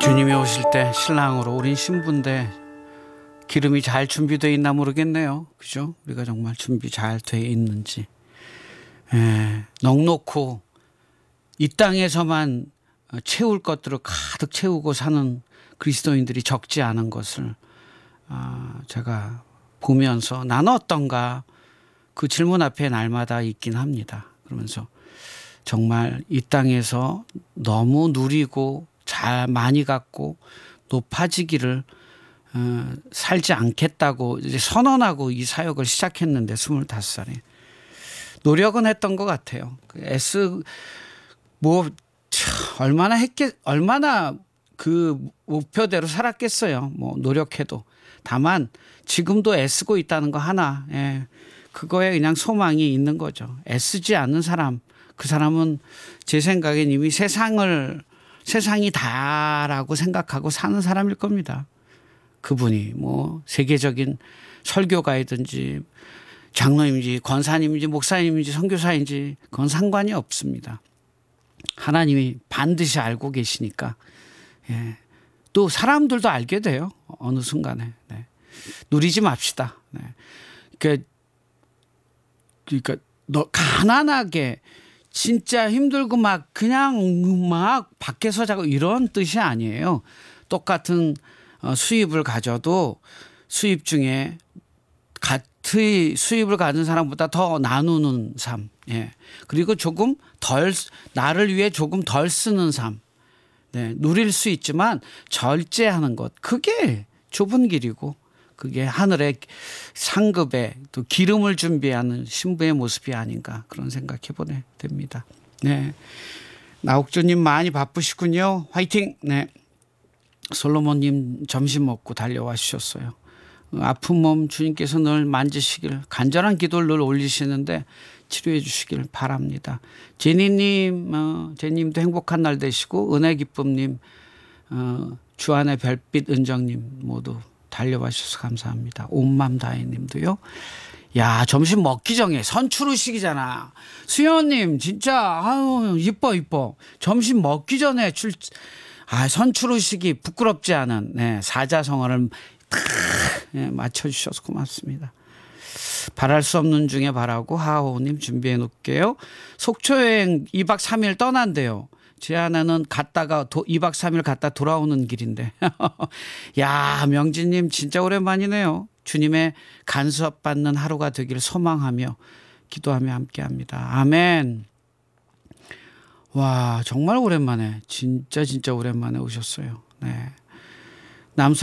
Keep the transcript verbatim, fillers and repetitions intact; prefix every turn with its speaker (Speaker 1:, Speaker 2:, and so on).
Speaker 1: 주님이 오실 때 신랑으로 우린 신부인데 기름이 잘 준비되어 있나 모르겠네요. 그죠? 우리가 정말 준비 잘 되어 있는지. 예, 넉넉고 이 땅에서만 채울 것들을 가득 채우고 사는 그리스도인들이 적지 않은 것을 제가 보면서 나는 어떤가 그 질문 앞에 날마다 있긴 합니다. 그러면서 정말 이 땅에서 너무 누리고 잘 많이 갖고 높아지기를 어, 살지 않겠다고 이제 선언하고 이 사역을 시작했는데 스물다섯 살에 노력은 했던 것 같아요. S 뭐 얼마나 했겠 얼마나 그 목표대로 살았겠어요. 뭐 노력해도 다만 지금도 애쓰고 있다는 거 하나, 예, 그거에 그냥 소망이 있는 거죠. 애쓰지 않는 사람, 그 사람은 제 생각엔 이미 세상을 세상이 다라고 생각하고 사는 사람일 겁니다. 그분이 뭐 세계적인 설교가이든지 장로인지 권사님인지 목사님인지 선교사인지 그건 상관이 없습니다. 하나님이 반드시 알고 계시니까. 예. 또 사람들도 알게 돼요. 어느 순간에. 네. 누리지 맙시다. 네. 그러니까, 그러니까 너 가난하게 진짜 힘들고 막 그냥 막 밖에서 자고 이런 뜻이 아니에요. 똑같은 수입을 가져도 수입 중에 같의 수입을 가진 사람보다 더 나누는 삶. 예. 그리고 조금 덜, 나를 위해 조금 덜 쓰는 삶. 네. 누릴 수 있지만 절제하는 것. 그게 좁은 길이고 그게 하늘의 상급에 또 기름을 준비하는 신부의 모습이 아닌가 그런 생각해 보게 됩니다. 네. 나옥주님 많이 바쁘시군요. 화이팅. 네. 솔로몬님 점심 먹고 달려와 주셨어요. 아픈 몸 주님께서 늘 만지시길 간절한 기도를 늘 올리시는데 치료해 주시길 바랍니다. 제니님, 어, 제니님도 행복한 날 되시고 은혜 기쁨님, 어, 주안의 별빛 은정님 모두 달려와 주셔서 감사합니다. 온맘 다혜님도요. 야, 점심 먹기 전에 선추루식이잖아. 수연님 진짜 아유 이뻐 이뻐. 점심 먹기 전에 출 아, 선추루식이 부끄럽지 않은 네, 사자성어를 네, 맞춰주셔서 고맙습니다. 바랄 수 없는 중에 바라고 하하오님 준비해 놓을게요. 속초여행 이 박 삼 일 떠난대요. 제 아내는 갔다가 도, 이 박 삼 일 갔다 돌아오는 길인데. 야, 명진님 진짜 오랜만이네요. 주님의 간섭받는 하루가 되길 소망하며 기도하며 함께합니다. 아멘. 와, 정말 오랜만에 진짜 진짜 오랜만에 오셨어요. 네. 남서